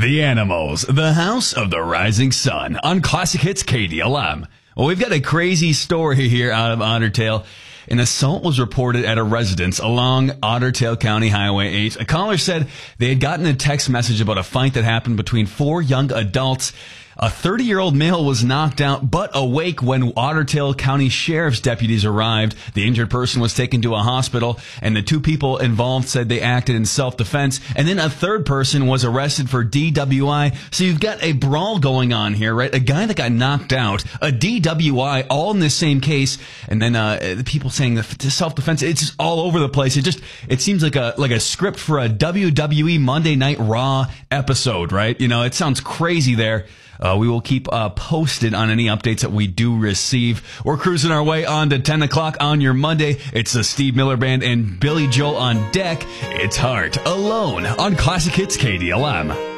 The Animals, the House of the Rising Sun on Classic Hits KDLM. Well, we've got a crazy story here out of Otter Tail. An assault was reported at a residence along Otter Tail County Highway 8. A caller said they had gotten a text message about a fight that happened between four young adults. A 30-year-old male was knocked out but awake when Otter Tail County Sheriff's deputies arrived. The injured person was taken to a hospital, and the two people involved said they acted in self-defense. And then a third person was arrested for DWI. So you've got a brawl going on here, right? A guy that got knocked out, a DWI, all in this same case, and then the people saying the self-defense. It's just all over the place. It seems like a script for a WWE Monday Night Raw episode, right? You know, it sounds crazy there. We will keep posted on any updates that we do receive. We're cruising our way on to 10 o'clock on your Monday. It's the Steve Miller Band and Billy Joel on deck. It's Heart Alone on Classic Hits KDLM.